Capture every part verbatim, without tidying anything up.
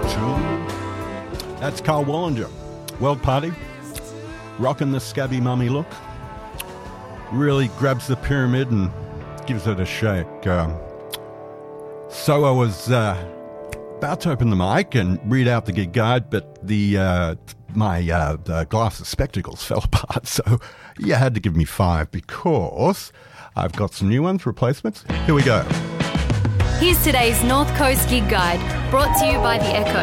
two. That's Carl Wallinger. World Party. Rocking the scabby mummy look. Really grabs the pyramid and gives it a shake. Um, so I was uh, about to open the mic and read out the gig guide, but the uh, my uh, the glass of spectacles fell apart. So you had to give me five because I've got some new ones, replacements. Here we go. Here's today's North Coast Gig Guide, brought to you by The Echo.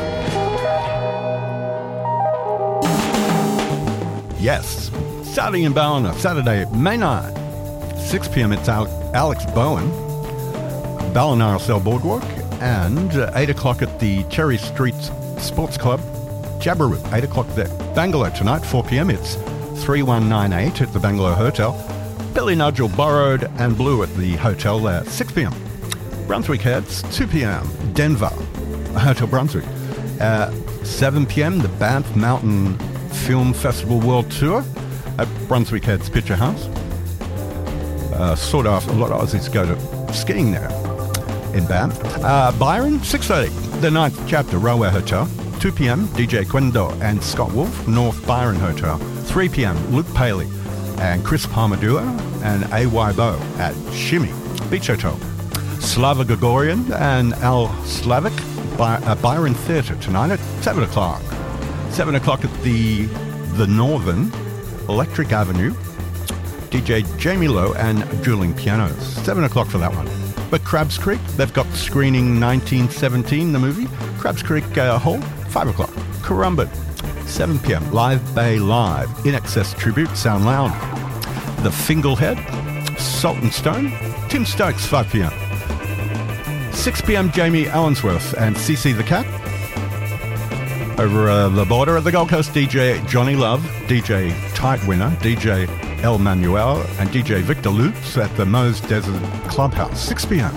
Yes, starting in Ballina, Saturday, May ninth, six p.m. it's Al- Alex Bowen, Ballina R S L Boardwalk, and uh, eight o'clock at the Cherry Street Sports Club, Jabberoo, eight o'clock there. Bangalore tonight, four p.m. it's three one nine eight at the Bangalore Hotel. Billy Nudgel, Borrowed and Blue at the hotel there, six p.m. Brunswick Heads, two p.m. Denver, Hotel Brunswick. Uh, seven p.m. the Banff Mountain Film Festival World Tour at Brunswick Heads Picture House. Uh, sort of, a lot of Aussies go to skiing there in Banff. Uh, Byron, six thirty, the ninth chapter, Railway Hotel. two p.m. D J Quendo and Scott Wolf, North Byron Hotel. three p.m. Luke Paley and Chris Palmer Duo and A Y Bo at Shimmy Beach Hotel. Slava Gregorian and Al Slavic, By, uh, Byron Theatre tonight at seven o'clock. seven o'clock at the The Northern, Electric Avenue, D J Jamie Lowe and Dueling Pianos. seven o'clock for that one. But Crabs Creek, they've got screening nineteen seventeen, the movie. Crabs Creek uh, Hall, five o'clock. Currumbin, seven p.m. Live Bay Live, In Excess Tribute, Sound Loud. The Finglehead, Salt and Stone, Tim Stokes, five p.m. six p.m. Jamie Allensworth and C C the Cat. Over uh, the border at the Gold Coast, D J Johnny Love, D J Tight Winner, D J El Manuel, and D J Victor Lutz at the Moe's Desert Clubhouse, six p.m.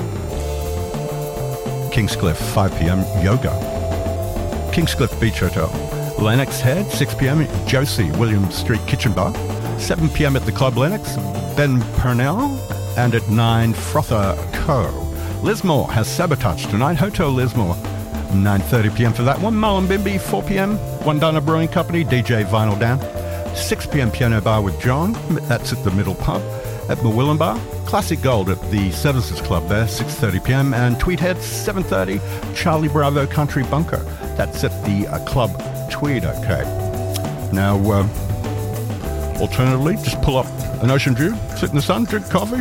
Kingscliff, five p.m. Yoga. Kingscliff Beach Hotel. Lennox Head, six p.m. Josie William Street Kitchen Bar. seven p.m. at the Club Lennox. Ben Purnell. And at nine, Frother Co. Lismore has Sabotage tonight. Hotel Lismore, nine thirty p.m. for that one. Mullumbimby, four p.m. Wandana Brewing Company, D J Vinyl Dan. six p.m. Piano Bar with John. That's at the Middle Pub. At Mawillen Bar, Classic Gold at the Services Club there, six thirty p.m. And Tweedhead, seven thirty. Charlie Bravo Country Bunker. That's at the uh, Club Tweed, okay. Now, uh, alternatively, just pull up an Ocean Dew, sit in the sun, drink coffee.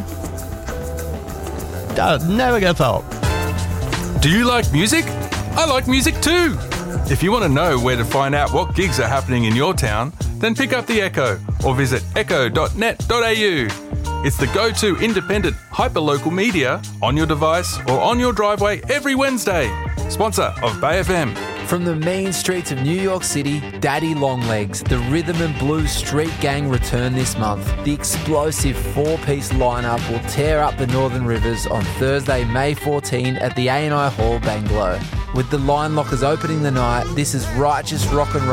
That never gets old. Do you like music? I like music too. If you want to know where to find out what gigs are happening in your town, then pick up The Echo or visit echo dot net dot a u. It's the go-to independent hyperlocal media on your device or on your driveway every Wednesday. Sponsor of Bay F M. From the mean streets of New York City, Daddy Longlegs, the Rhythm and Blues Street Gang return this month. The explosive four-piece lineup will tear up the Northern Rivers on Thursday, May fourteenth at the A and I Hall, Bangalow. With the Line Lockers opening the night, this is righteous rock and roll.